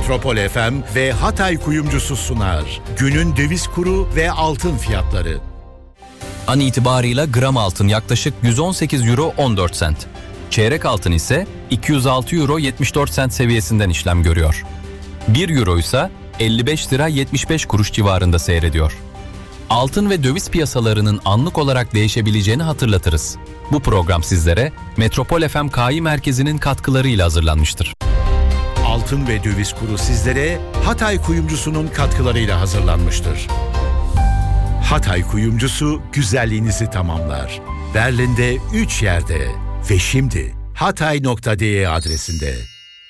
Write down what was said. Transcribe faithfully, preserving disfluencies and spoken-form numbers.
Metropol F M ve Hatay Kuyumcusu sunar. Günün döviz kuru ve altın fiyatları. An itibarıyla gram altın yaklaşık yüz on sekiz euro on dört sent. Çeyrek altın ise iki yüz altı euro yetmiş dört sent seviyesinden işlem görüyor. bir euro ise elli beş lira yetmiş beş kuruş civarında seyrediyor. Altın ve döviz piyasalarının anlık olarak değişebileceğini hatırlatırız. Bu program sizlere Metropol F M K I Merkezi'nin katkılarıyla hazırlanmıştır. Altın ve döviz kuru sizlere Hatay Kuyumcusu'nun katkılarıyla hazırlanmıştır. Hatay Kuyumcusu güzelliğinizi tamamlar. Berlin'de üç yerde ve şimdi hatay nokta de adresinde.